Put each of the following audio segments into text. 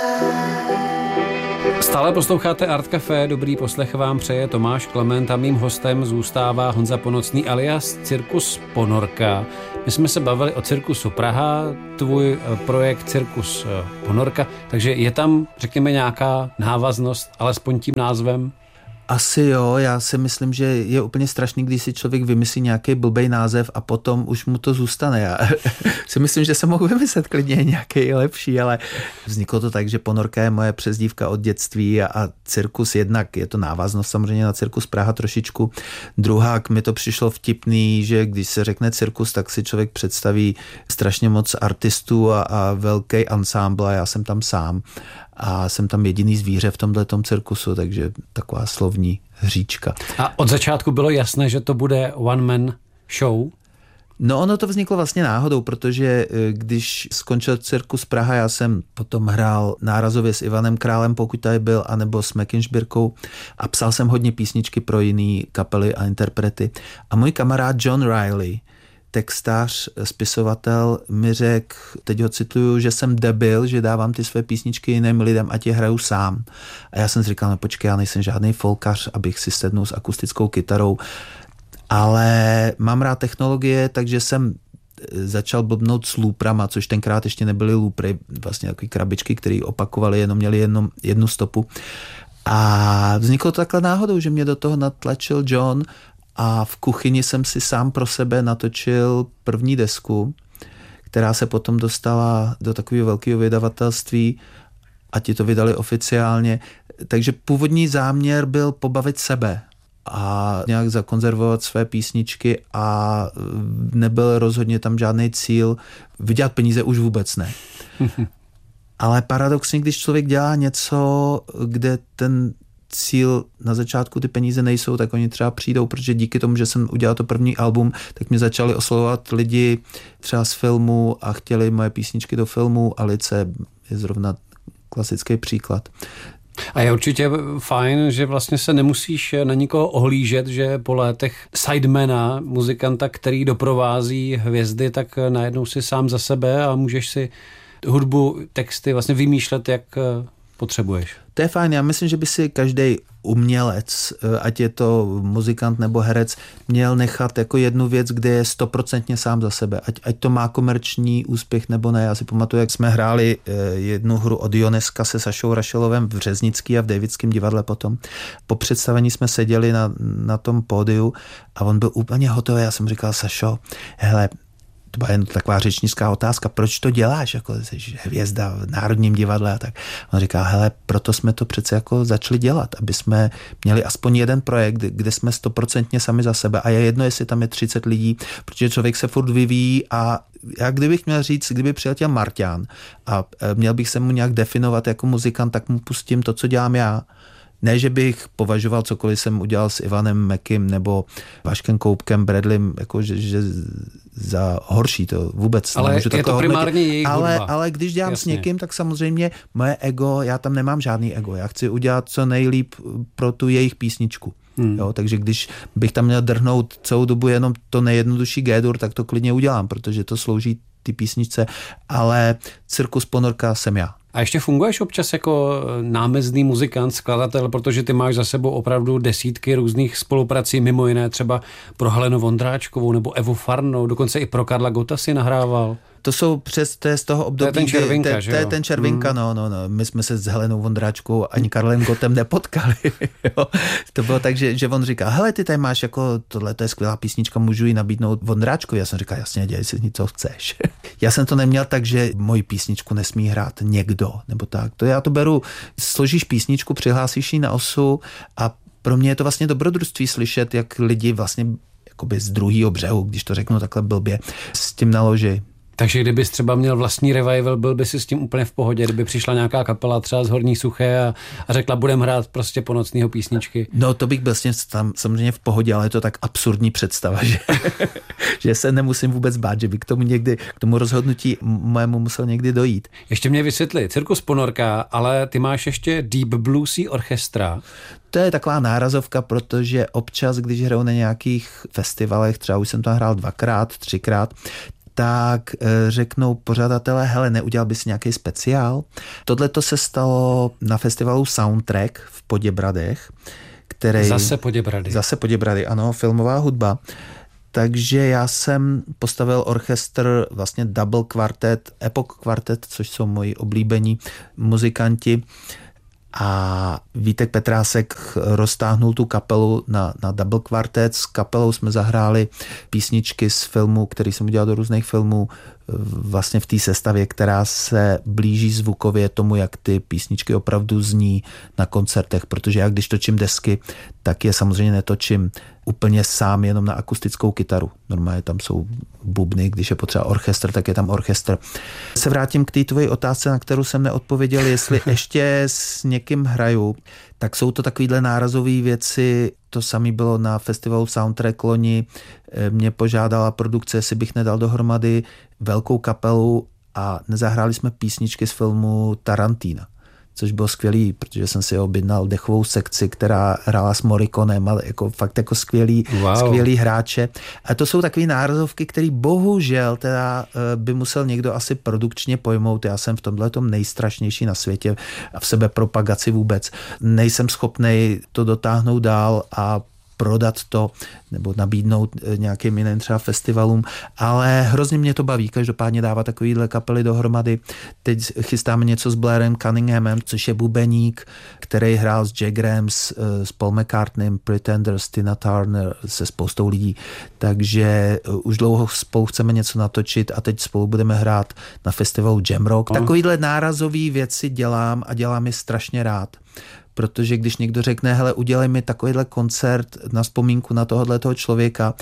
Stále posloucháte Art Café, dobrý poslech vám přeje Tomáš Klement a mým hostem zůstává Honza Ponocný alias Cirkus Ponorka. My jsme se bavili o Cirkusu Praha, tvůj projekt Cirkus Ponorka, takže je tam, řekněme, nějaká návaznost, alespoň tím názvem? Asi jo, já si myslím, že je úplně strašný, když si člověk vymyslí nějaký blbej název a potom už mu to zůstane. Já si myslím, že se mohu vymyslet klidně nějaký lepší, ale vzniklo to tak, že Ponorka je moje přezdívka od dětství a cirkus jednak, je to návaznost samozřejmě na Cirkus Praha trošičku. Druhák mi to přišlo vtipný, že když se řekne cirkus, tak si člověk představí strašně moc artistů a velký ansámbl a já jsem tam sám. A jsem tam jediný zvíře v tomhletom cirkusu, takže taková slovní hříčka. A od začátku bylo jasné, že to bude one-man show? No ono to vzniklo vlastně náhodou, protože když skončil Cirkus Praha, já jsem potom hrál nárazově s Ivanem Králem, pokud tady byl, anebo s Meckenšbirkou a psal jsem hodně písničky pro jiný kapely a interprety. A můj kamarád John Riley, textář, spisovatel, mi řekl, teď ho cituju, že jsem debil, že dávám ty své písničky jiným lidem a tě hraju sám. A já jsem si říkal, no počkej, já nejsem žádný folkař, abych si sednul s akustickou kytarou, ale mám rád technologie, takže jsem začal blbnout s looprama, což tenkrát ještě nebyly loopry, vlastně takové krabičky, které opakovaly, jenom měly jednu stopu. A vzniklo to takhle náhodou, že mě do toho natlačil John a v kuchyni jsem si sám pro sebe natočil první desku, která se potom dostala do takového velkého vydavatelství a ti to vydali oficiálně. Takže původní záměr byl pobavit sebe a nějak zakonzervovat své písničky a nebyl rozhodně tam žádný cíl vydělat peníze, už vůbec ne. Ale paradoxně, když člověk dělá něco, kde ten cíl na začátku ty peníze nejsou, tak oni třeba přijdou, protože díky tomu, že jsem udělal to první album, tak mě začali oslovovat lidi třeba z filmu a chtěli moje písničky do filmu. Alice je zrovna klasický příklad. A je určitě fajn, že vlastně se nemusíš na nikoho ohlížet, že po létech sidemana, muzikanta, který doprovází hvězdy, tak najednou si sám za sebe a můžeš si hudbu, texty vlastně vymýšlet, jak potřebuješ. To je fajn, já myslím, že by si každý umělec, ať je to muzikant nebo herec, měl nechat jako jednu věc, kde je 100% sám za sebe. Ať to má komerční úspěch nebo ne. Já si pamatuju, jak jsme hráli jednu hru od Ioneska se Sašou Rašelovem v Řeznický a v Davidském divadle potom. Po představení jsme seděli na tom pódiu a on byl úplně hotový. Já jsem říkal, Sašo, hele, to byla jen taková řečnická otázka, proč to děláš, jako jsi hvězda v Národním divadle a tak. On říká, hele, proto jsme to přece jako začali dělat, aby jsme měli aspoň jeden projekt, kde jsme 100% sami za sebe a je jedno, jestli tam je 30 lidí, protože člověk se furt vyvíjí a já kdybych měl říct, kdyby přiletěl Marťán a měl bych se mu nějak definovat jako muzikant, tak mu pustím to, co dělám já. Ne, že bych považoval cokoliv jsem udělal s Ivanem Mekim nebo Vaškem Koupkem, Bradleym, jako že za horší, to vůbec ale nemůžu je to primárně jejich hudba. Ale když dělám s někým, tak samozřejmě moje ego, já tam nemám žádný ego. Já chci udělat co nejlíp pro tu jejich písničku. Jo, takže když bych tam měl drhnout celou dobu jenom to nejjednodušší G-dur, tak to klidně udělám, protože to slouží ty písničce, ale Cirkus Ponorka jsem já. A ještě funguješ občas jako námezdný muzikant, skladatel, protože ty máš za sebou opravdu desítky různých spoluprací, mimo jiné třeba pro Helenu Vondráčkovou nebo Evu Farnou, dokonce i pro Karla Gotta si nahrával. To je z toho období, to je ten Červinka, že jo? To je ten Červinka, no. My jsme se s Helenou Vondráčkou ani Karlem Gottem nepotkali. Jo. To bylo tak, že on říká, hele, ty tady máš jako, tohle to je skvělá písnička, můžu ji nabídnout Vondráčkovi. Já jsem říkal, jasně, dělej si nic, co chceš. Já jsem to neměl tak, že moji písničku nesmí hrát někdo, nebo tak. To já to beru, složíš písničku, přihlásíš ji na osu a pro mě je to vlastně dobrodružství slyšet, jak lidi vlastně jakoby z druhého břehu, když to řeknu takhle blbě, s tím naloží. Takže kdybys třeba měl vlastní revival, byl by si s tím úplně v pohodě, kdyby přišla nějaká kapela třeba z Horní Suché a řekla, budem hrát prostě Ponocnýho písničky. No to bych byl s tím tam samozřejmě v pohodě, ale je to tak absurdní představa, že se nemusím vůbec bát, že by k tomu rozhodnutí mému musel někdy dojít. Ještě mě vysvětli, Cirkus Ponorka, ale ty máš ještě Deep Bluesy orchestra. To je taková nárazovka, protože občas, když hraju na nějakých festivalech, třeba už jsem tam hrál 2x, 3x, tak řeknou pořadatelé, hele, neudělal bys nějaký speciál? Tohleto se stalo na festivalu Soundtrack v Poděbradech, který... Zase Poděbrady, ano, filmová hudba. Takže já jsem postavil orchestr, vlastně double kvartet, Epoch kvartet, což jsou moji oblíbení muzikanti. A Vítek Petrásek roztáhnul tu kapelu na double kvartet. S kapelou jsme zahráli písničky z filmu, který jsem udělal do různých filmů, vlastně v té sestavě, která se blíží zvukově tomu, jak ty písničky opravdu zní na koncertech, protože já když točím desky, tak je samozřejmě netočím úplně sám jenom na akustickou kytaru. Normálně tam jsou bubny, když je potřeba orchestr, tak je tam orchestr. Se vrátím k té tvojí otázce, na kterou jsem neodpověděl, jestli ještě s někým hraju, tak jsou to takovýhle nárazové věci. To samé bylo na festivalu Soundtrack loni. Mě požádala produkce, jestli bych nedal dohromady velkou kapelu a nezahráli jsme písničky z filmu Tarantina, což bylo skvělý, protože jsem si objednal dechovou sekci, která hrála s Morriconem, ale fakt skvělý hráče. A to jsou takové nárazovky, které bohužel teda by musel někdo asi produkčně pojmout. Já jsem v tomhletom nejstrašnější na světě a v sebepropagaci vůbec. Nejsem schopnej to dotáhnout dál a prodat to nebo nabídnout nějakým jiným třeba festivalům, ale hrozně mě to baví, každopádně dávat takovýhle kapely dohromady. Teď chystáme něco s Blairem Cunninghamem, což je bubeník, který hrál s Jaggerem, s Paul McCartneym, Pretenders, Tina Turner, se spoustou lidí, takže už dlouho spolu chceme něco natočit a teď spolu budeme hrát na festivalu Jamrock. Takovýhle nárazový věci dělám a dělám je strašně rád. Protože když někdo řekne, hele, udělej mi takovýhle koncert na vzpomínku na tohoto člověka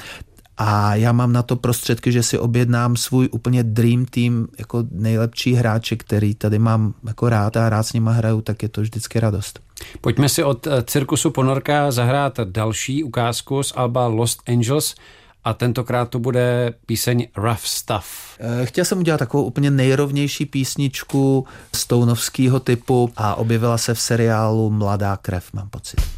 a já mám na to prostředky, že si objednám svůj úplně dream team, jako nejlepší hráče, který tady mám jako rád a rád s nima hraju, tak je to vždycky radost. Pojďme si od Cirkusu Ponorka zahrát další ukázku z alba Lost Angels a tentokrát to bude píseň Rough Stuff. Chtěl jsem udělat takovou úplně nejrovnější písničku stounovského typu a objevila se v seriálu Mladá krev, mám pocit.